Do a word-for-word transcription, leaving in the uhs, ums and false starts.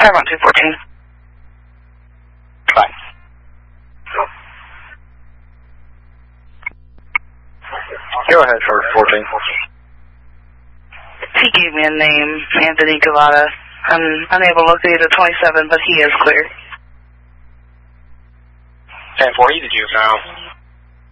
Paramount two fourteen. Bye. Go ahead, Charge fourteen. He gave me a name, Anthony Cavada. I'm unable to locate a twenty-seven, but he is clear. ten four, you did you now.